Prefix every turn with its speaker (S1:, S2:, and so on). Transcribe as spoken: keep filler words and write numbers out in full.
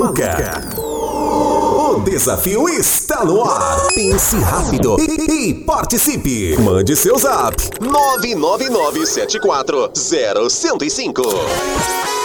S1: Paluca. O desafio está no ar. Pense rápido e, e participe. Mande seu zap.
S2: nove nove nove sete quatro zero um zero cinco.